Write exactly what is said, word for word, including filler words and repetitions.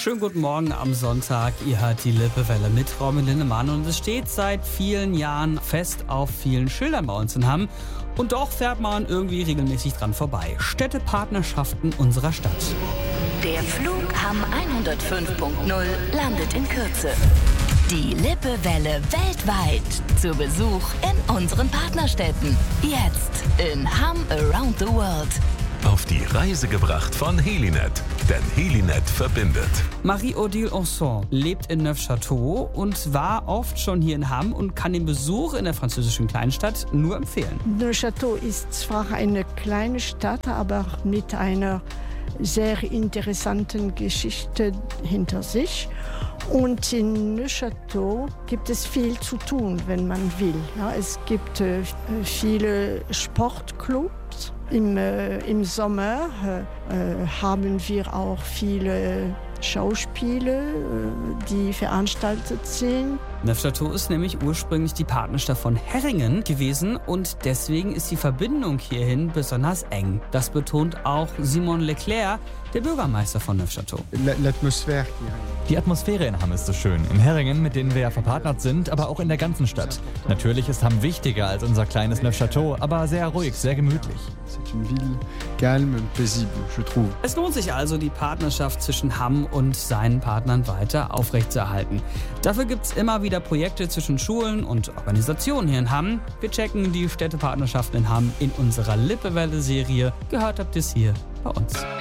Schönen guten Morgen am Sonntag. Ihr hört die Lippewelle mit Romy Linnemann und es steht seit vielen Jahren fest auf vielen Schildern bei uns in Hamm. Und doch fährt man irgendwie regelmäßig dran vorbei. Städtepartnerschaften unserer Stadt. Der Flug Hamm hundertfünf Punkt null landet in Kürze. Die Lippewelle weltweit zu Besuch in unseren Partnerstädten. Jetzt in Hamm Around the World. Auf die Reise gebracht von Helinet, denn Helinet verbindet. Marie-Odile Anson lebt in Neufchâteau und war oft schon hier in Hamm und kann den Besuch in der französischen Kleinstadt nur empfehlen. Neufchâteau ist zwar eine kleine Stadt, aber mit einer sehr interessanten Geschichte hinter sich. Und in Neufchâteau gibt es viel zu tun, wenn man will. Ja, es gibt äh, viele Sportclubs. Im, äh, im Sommer äh, haben wir auch viele Schauspiele, äh, die veranstaltet sind. Neufchâteau ist nämlich ursprünglich die Partnerstadt von Herringen gewesen und deswegen ist die Verbindung hierhin besonders eng. Das betont auch Simon Leclerc, der Bürgermeister von Neufchâteau. L'atmosphäre. Die Atmosphäre in Hamm ist so schön. In Herringen, mit denen wir ja verpartnert sind, aber auch in der ganzen Stadt. Natürlich ist Hamm wichtiger als unser kleines Neufchâteau, aber sehr ruhig, sehr gemütlich. Es lohnt sich also, die Partnerschaft zwischen Hamm und seinen Partnern weiter aufrechtzuerhalten. Dafür gibt es immer wieder Projekte zwischen Schulen und Organisationen hier in Hamm. Wir checken die Städtepartnerschaften in Hamm in unserer Lippewelle-Serie. Gehört habt ihr es hier bei uns.